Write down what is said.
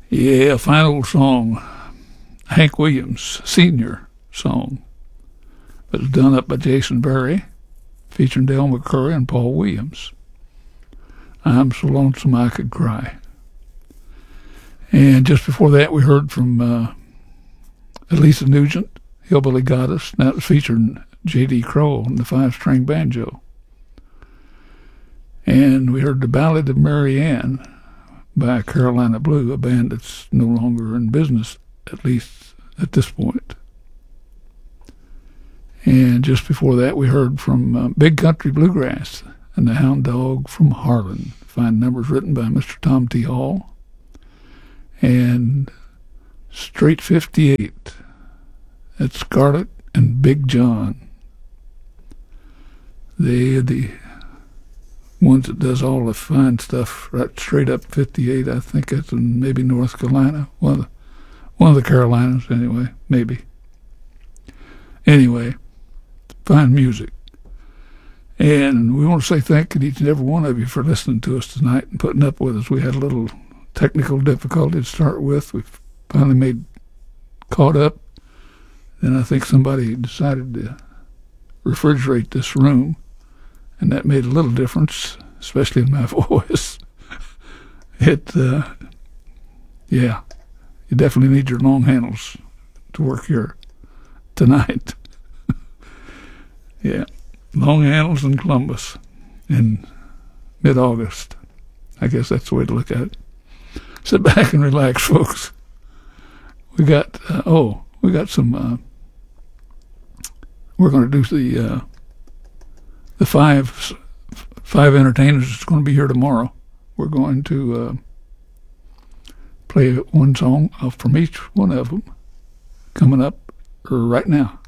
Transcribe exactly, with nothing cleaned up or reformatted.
Yeah, a fine old song. Hank Williams Senior song. It was done up by Jason Berry, featuring Del McCoury and Paul Williams. I'm so lonesome I could cry. And just before that, we heard from uh, Elisa Nugent, Hillbilly Goddess. That was featuring J D Crowe on the five-string banjo. And we heard the Ballad of Mary Ann by Carolina Blue, a band that's no longer in business, at least at this point. And just before that, we heard from uh, Big Country Bluegrass and the Hound Dog from Harlan. Fine numbers written by Mister Tom T. Hall. And Straight fifty-eight. That's Scarlett and Big John. They are the ones that does all the fine stuff right straight up fifty-eight. I think that's in maybe North Carolina. One of the, one of the Carolinas, anyway, maybe. Anyway, fine music. And we want to say thank you to each and every one of you for listening to us tonight and putting up with us. We had a little technical difficulty to start with. We've finally made caught up. Then I think somebody decided to refrigerate this room, and that made a little difference, especially in my voice. It, uh, yeah, you definitely need your long handles to work here tonight. Yeah, long handles in Columbus in mid-August. I guess that's the way to look at it. Sit back and relax, folks. We got, uh, oh, we got some, uh, we're going to do the, uh, the five, five entertainers that's going to be here tomorrow. We're going to uh, play one song from each one of them coming up right now.